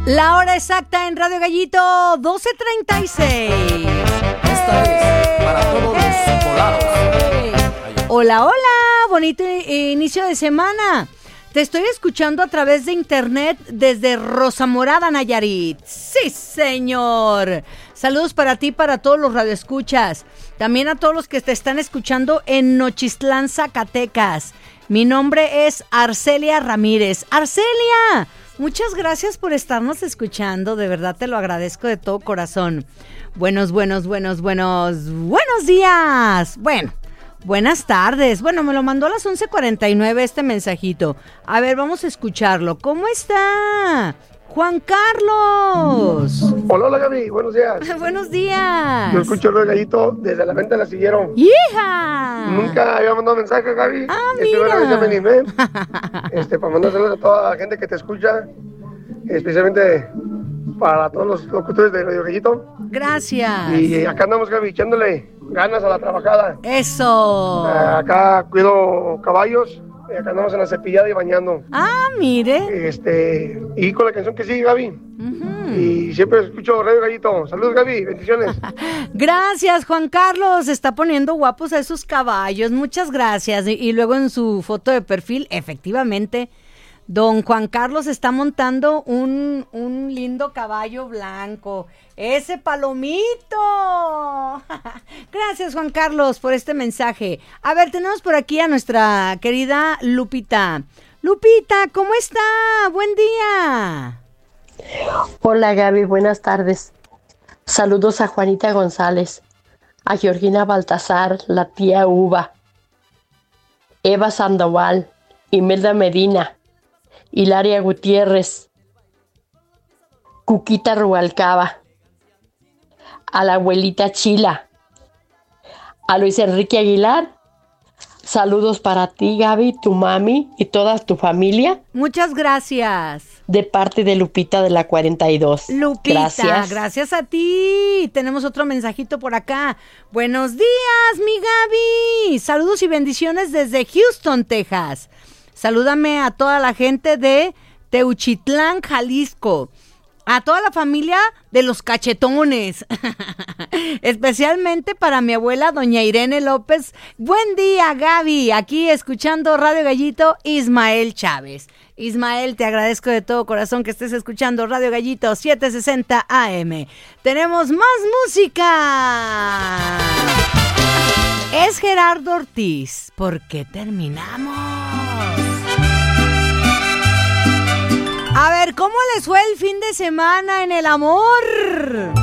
La hora exacta en Radio Gallito, 12:36. Esta es para todos los volados. Hola, hola, bonito inicio de semana. Te estoy escuchando a través de internet desde Rosa Morada, Nayarit. ¡Sí, señor! Saludos para ti, para todos los radioescuchas. También a todos los que te están escuchando en Nochistlán, Zacatecas. Mi nombre es Arcelia Ramírez. ¡Arcelia! Muchas gracias por estarnos escuchando. De verdad te lo agradezco de todo corazón. Buenos días. Bueno. Buenas tardes. Bueno, me lo mandó a las 11:49 este mensajito. A ver, vamos a escucharlo. ¿Cómo está? Juan Carlos. Hola Gaby, buenos días. Buenos días. Yo escucho el Gallito desde la venta la siguieron. ¡Hija! Nunca había mandado mensaje, Gaby. Mira. Ya me animé. Para mandar saludos a toda la gente que te escucha, especialmente para todos los locutores de Radio Gallito. Gracias. Y acá andamos, Gaby, echándole ganas a la trabajada. Eso. Acá cuido caballos. Acá andamos en la cepillada y bañando. Mire. Y con la canción que sigue, Gaby. Uh-huh. Y siempre escucho Radio Gallito. Saludos, Gaby, bendiciones. Gracias, Juan Carlos. Está poniendo guapos a esos caballos. Muchas gracias. Y luego en su foto de perfil, efectivamente, don Juan Carlos está montando un lindo caballo blanco. ¡Ese palomito! Gracias, Juan Carlos, por este mensaje. A ver, tenemos por aquí a nuestra querida Lupita. Lupita, ¿cómo está? Buen día. Hola, Gaby, buenas tardes. Saludos a Juanita González, a Georgina Baltasar, la tía Uva, Eva Sandoval, Imelda Medina, Hilaria Gutiérrez, Cuquita Rubalcaba, a la abuelita Chila, a Luis Enrique Aguilar. Saludos para ti, Gaby, tu mami y toda tu familia. Muchas gracias. De parte de Lupita de la 42. Lupita, gracias a ti. Tenemos otro mensajito por acá. Buenos días, mi Gaby. Saludos y bendiciones desde Houston, Texas. Salúdame a toda la gente de Teuchitlán, Jalisco. A toda la familia de los cachetones. Especialmente para mi abuela, doña Irene López. Buen día, Gaby. Aquí escuchando Radio Gallito, Ismael Chávez. Ismael, te agradezco de todo corazón que estés escuchando Radio Gallito 760 AM. Tenemos más música. Es Gerardo Ortiz. ¿Por qué terminamos? A ver, ¿cómo les fue el fin de semana en el amor?